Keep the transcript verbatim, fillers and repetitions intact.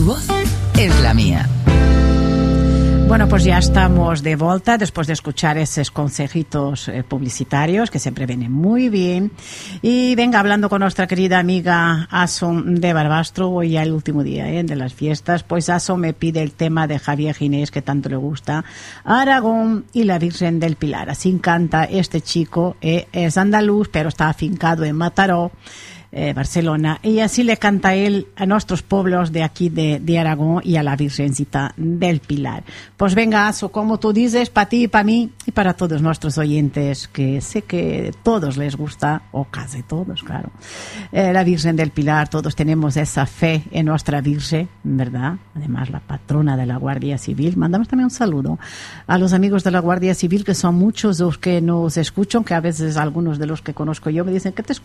voz es la mía. Bueno, pues ya estamos de vuelta después de escuchar esos consejitos eh, publicitarios que siempre vienen muy bien. Y venga, hablando con nuestra querida amiga Asun de Barbastro, hoy ya el último día ¿eh? de las fiestas, pues Asun me pide el tema de Javier Ginés que tanto le gusta, Aragón y la Virgen del Pilar. Así canta este chico, eh, es andaluz, pero está afincado en Mataró, Eh, Barcelona, y así le canta él a nuestros pueblos de aquí de, de Aragón y a la Virgencita del Pilar. Pues venga, Aso, como tú dices, para ti y para mí y para todos nuestros oyentes, que sé que todos les gusta, o casi todos, claro, eh, la Virgen del Pilar. Todos tenemos esa fe en nuestra Virgen, ¿verdad? Además, la patrona de la Guardia Civil. Mandamos también un saludo a los amigos de la Guardia Civil, que son muchos los que nos escuchan, que a veces algunos de los que conozco yo me dicen que te